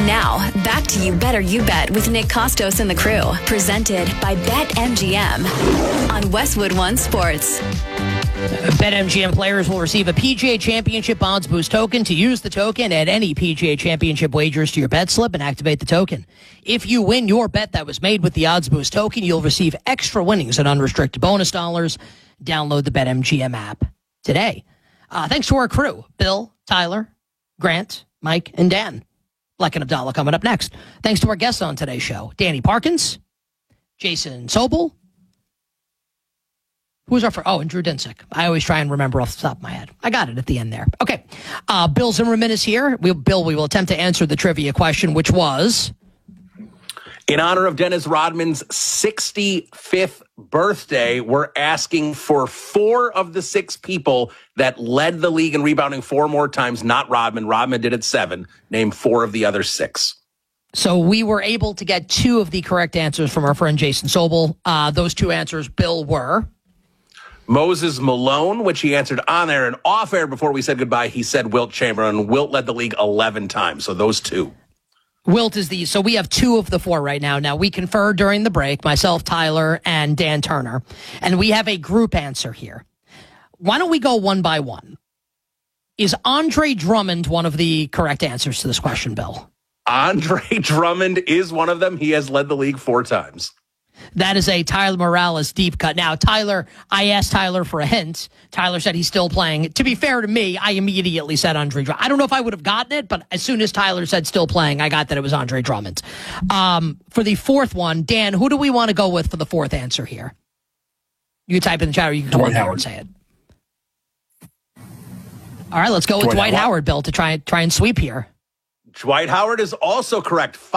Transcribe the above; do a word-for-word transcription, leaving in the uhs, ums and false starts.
Now, back to You Better You Bet with Nick Costos and the crew. Presented by BetMGM on Westwood One Sports. BetMGM players will receive a P G A Championship Odds Boost token. To use the token, add any P G A Championship wagers to your bet slip and activate the token. If you win your bet that was made with the Odds Boost token, you'll receive extra winnings and unrestricted bonus dollars. Download the BetMGM app today. Uh, thanks to our crew, Bill, Tyler, Grant, Mike, and Dan. Black and Abdallah coming up next. Thanks to our guests on today's show, Danny Parkins, Jason Sobel. Who's our first? Oh, and Drew Dinsick. I always try and remember off the top of my head. I got it at the end there. Okay. Uh, Bill Zimmerman is here. We, Bill, we will attempt to answer the trivia question, which was... In honor of Dennis Rodman's sixty-fifth birthday, we're asking for four of the six people that led the league in rebounding four more times, not Rodman. Rodman did it seven. Name four of the other six. So we were able to get two of the correct answers from our friend Jason Sobel. Uh, those two answers, Bill, were... Moses Malone, which he answered on air and off air before we said goodbye. He said Wilt Chamberlain. Wilt led the league eleven times, so those two. Wilt is the, so we have two of the four right now. Now, we conferred during the break, myself, Tyler, and Dan Turner, and we have a group answer here. Why don't we go one by one? Is Andre Drummond one of the correct answers to this question, Bill? Andre Drummond is one of them. He has led the league four times. That is a Tyler Morales deep cut. Now, Tyler, I asked Tyler for a hint. Tyler said he's still playing. To be fair to me, I immediately said Andre Drummond. I don't know if I would have gotten it, but as soon as Tyler said still playing, I got that it was Andre Drummond. Um, for the fourth one, Dan, who do we want to go with for the fourth answer here? You can type in the chat or you can come in there and say it. All right, let's go with Dwight, Dwight Howard, Bill, to try, try and sweep here. Dwight Howard is also correct.